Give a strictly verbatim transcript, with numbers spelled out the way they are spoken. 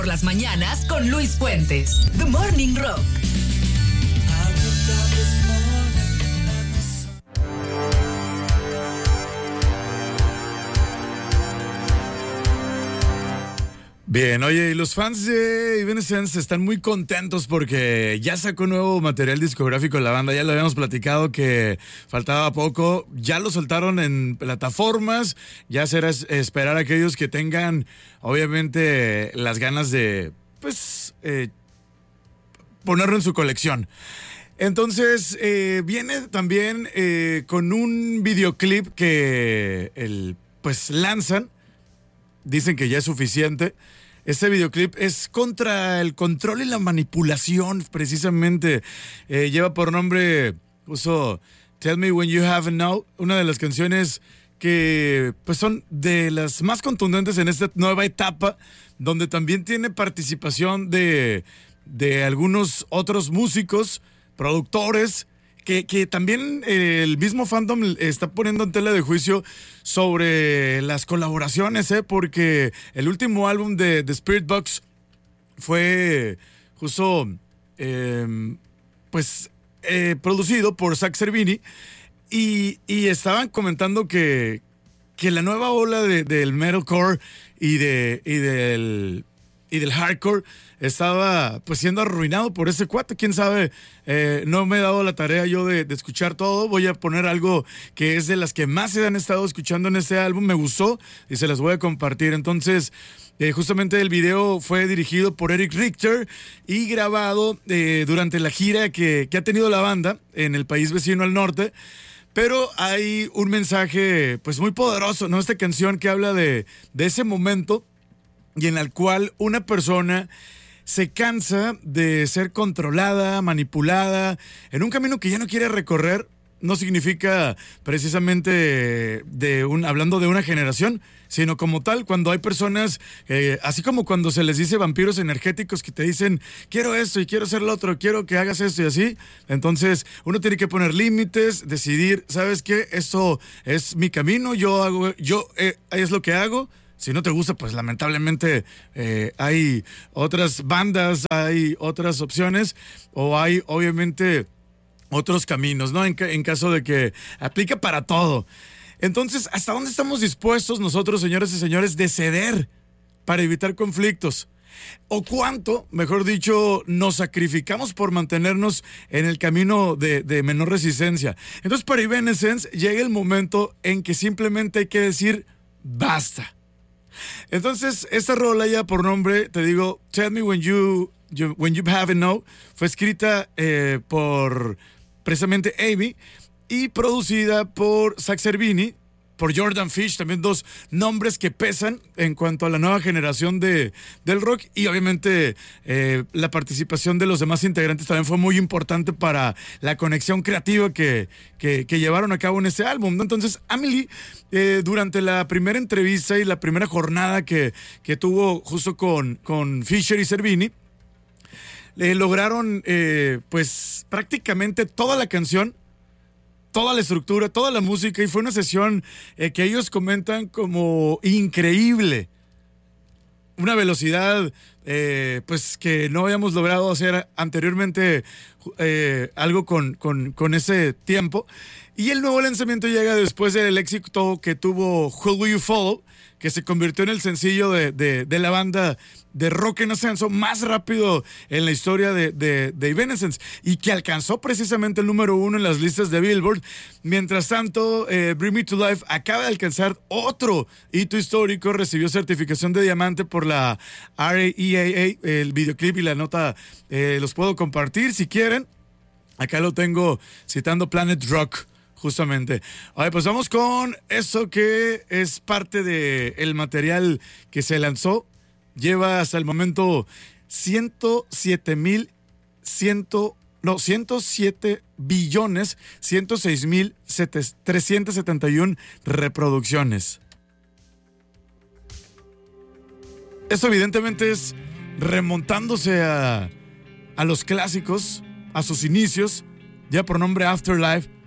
Por las mañanas con Luis Fuentes. The Morning Rock. Bien, oye, y los fans de Evanescence están muy contentos porque ya sacó nuevo material discográfico de la banda. Ya lo habíamos platicado que faltaba poco. Ya lo soltaron en plataformas. Ya será esperar a aquellos que tengan, obviamente, las ganas de, pues, eh, ponerlo en su colección. Entonces, eh, viene también eh, con un videoclip que, el, pues, lanzan. Dicen que ya es suficiente. Este videoclip es contra el control y la manipulación, precisamente. Eh, lleva por nombre, uso Tell Me When You Have Now, una de las canciones que pues son de las más contundentes en esta nueva etapa, donde también tiene participación de, de algunos otros músicos, productores, Que, que también eh, el mismo fandom está poniendo en tela de juicio sobre las colaboraciones, ¿eh? Porque el último álbum de The Spirit Box fue justo, eh, pues, eh, producido por Zach Cervini y, y estaban comentando que, que la nueva ola de, del metalcore y, de, y del... y del hardcore estaba pues siendo arruinado por ese cuate. Quién sabe, eh, no me he dado la tarea yo de, de escuchar todo. Voy a poner algo que es de las que más se han estado escuchando en este álbum. Me gustó y se las voy a compartir. Entonces, eh, justamente el video fue dirigido por Eric Richter y grabado eh, durante la gira que, que ha tenido la banda en el país vecino al norte. Pero hay un mensaje pues muy poderoso, ¿no? Esta canción que habla de, de ese momento y en el cual una persona se cansa de ser controlada, manipulada, en un camino que ya no quiere recorrer. No significa precisamente de un, hablando de una generación, sino como tal, cuando hay personas, eh, así como cuando se les dice vampiros energéticos que te dicen, quiero esto y quiero hacer lo otro, quiero que hagas esto y así. Entonces, uno tiene que poner límites, decidir, ¿sabes qué? Esto es mi camino, yo hago, yo eh, es lo que hago. Si no te gusta, pues lamentablemente eh, hay otras bandas, hay otras opciones o hay obviamente otros caminos, ¿no? En, ca- en caso de que aplica para todo. Entonces, ¿hasta dónde estamos dispuestos nosotros, señores y señores, de ceder para evitar conflictos? ¿O cuánto, mejor dicho, nos sacrificamos por mantenernos en el camino de, de menor resistencia? Entonces, para Evanescence llega el momento en que simplemente hay que decir basta. Entonces, esta rola ya por nombre, te digo, Tell Me When You, you When You Have It Now, fue escrita eh, por precisamente Amy y producida por Zach Cervini, por Jordan Fish, también dos nombres que pesan en cuanto a la nueva generación de, del rock, y obviamente eh, la participación de los demás integrantes también fue muy importante para la conexión creativa que, que, que llevaron a cabo en este álbum, ¿no? Entonces, Amelie, eh, durante la primera entrevista y la primera jornada que, que tuvo justo con, con Fisher y Cervini, le lograron eh, pues prácticamente toda la canción, toda la estructura, toda la música, y fue una sesión eh, que ellos comentan como increíble. Una velocidad eh, pues que no habíamos logrado hacer anteriormente eh, algo con, con, con ese tiempo. Y el nuevo lanzamiento llega después del éxito que tuvo Who Will You Follow, que se convirtió en el sencillo de, de, de la banda de rock en ascenso más rápido en la historia de, de, de Evanescence, y que alcanzó precisamente el número uno en las listas de Billboard. Mientras tanto, eh, Bring Me to Life acaba de alcanzar otro hito histórico, recibió certificación de diamante por la R I A A. El videoclip y la nota eh, los puedo compartir si quieren. Acá lo tengo citando Planet Rock, justamente. Oye, pues vamos con eso que es parte del material que se lanzó. Lleva hasta el momento ciento siete mil, no, ciento siete billones, ciento seis mil trescientos setenta y uno reproducciones. Esto evidentemente es remontándose a, a los clásicos, a sus inicios, ya por nombre Afterlife,